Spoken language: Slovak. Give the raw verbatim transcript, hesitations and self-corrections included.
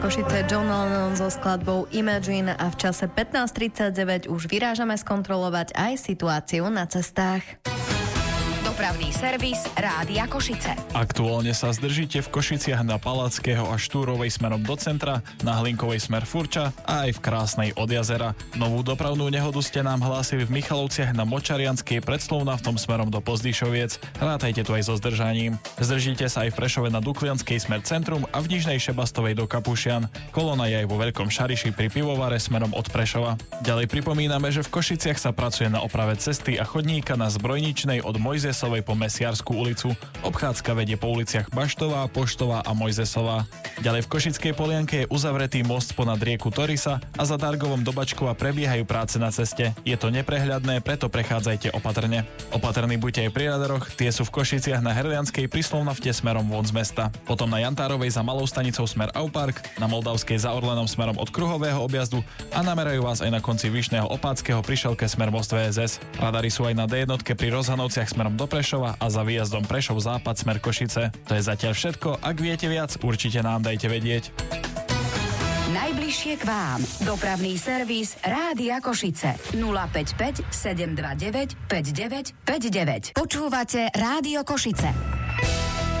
Košice John Lennon so skladbou Imagine a v čase pätnásť tridsaťdeväť už vyrážame skontrolovať aj situáciu na cestách. Dopravný servis Rádia Košice. Aktuálne sa zdržíte v Košiciach na Palackého a Štúrovej smerom do centra, na Hlinkovej smer Furča a aj v Krásnej od jazera. Novú dopravnú nehodu ste nám hlásili v Michalovciach na Močarianskej pred Slovnaftom smerom do Pozdyšoviec. Rátajte tu aj so zdržaním. Zdržíte sa aj v Prešove na Duklianskej smer centrum a v Nižnej Šebastovej do Kapušian. Kolóna je aj vo Veľkom Šariši pri Pivovare smerom od Prešova. Ďalej pripomíname, že v Košiciach sa pracuje na oprave cesty a chodníka na Zbrojničnej od Mojzesovej po Mesiarsku ulicu. Obchádzka vedie po uliciach Baštová, Poštová a Mojzesová. Ďalej v Košickej Polianke je uzavretý most ponad rieku Torisa a za Dargovom do Bačkova prebiehajú práce na ceste. Je to neprehľadné, preto prechádzajte opatrne. Opatrní buďte aj pri radaroch, tie sú v Košiciach na Herlianskej pri Slovnafte smerom von z mesta. Potom na Jantárovej za Malou stanicou smer Aupark, na Moldavskej za Orlenom smerom od Kruhového objazdu a namerajú vás aj na konci Vyšného Opáckého pri Šelke smer Most vé es es. Radary sú aj na dé jedna pri Rozhanovciach smerom do Prešova a za výjazdom Prešov západ smer Košice. To je zatiaľ všetko, ak viete viac, určite nám dajte vedieť. Najbližšie k vám. Dopravný servis Rádia Košice. nula päť päť sedem dva deväť päť deväť päť deväť. Počúvate Rádio Košice.